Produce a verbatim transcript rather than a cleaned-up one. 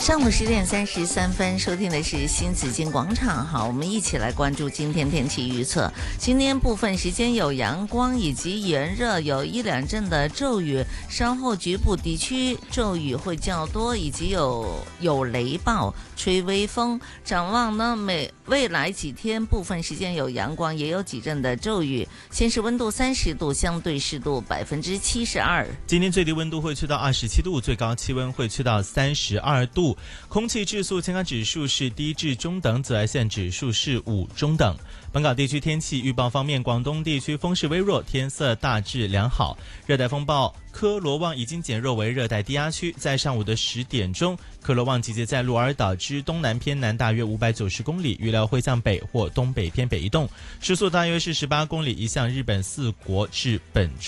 上午十点三十三分，收听的是新紫金广场。好，我们一起来关注今天天气预测。今天部分时间有阳光以及炎热，有一两阵的骤雨，稍后局部地区骤雨会较多，以及有有雷暴、吹微风。展望呢，每未来几天部分时间有阳光，也有几阵的骤雨。现时温度三十度，相对湿度百分之七十二。 今天最低温度会去到二十七度，最高气温会去到三十二度。空气质素健康指数是低至中等，紫外线指数是五中等。本港地区天气预报方面，广东地区风势微弱，天色大致良好。热带风暴科罗旺已经减弱为热带低压区，在上午的十点钟，科罗旺集结在鹿儿岛之东南偏南大约五百九十公里，预料会向北或东北偏北移动，时速大约是十八公里，移向日本四国至本州。